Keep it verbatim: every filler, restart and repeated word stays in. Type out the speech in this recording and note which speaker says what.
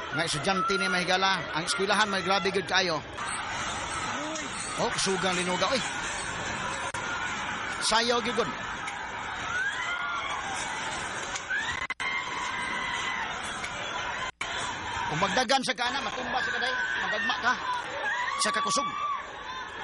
Speaker 1: Nga estudyante ni mahigala. Ang eskwelahan may grabe gud kayo. Oh, sugang linuga. Uy. Sayaw gid gud. Kung magdagan sa kana, matumba sa kaday, magagma ka sa kakusog.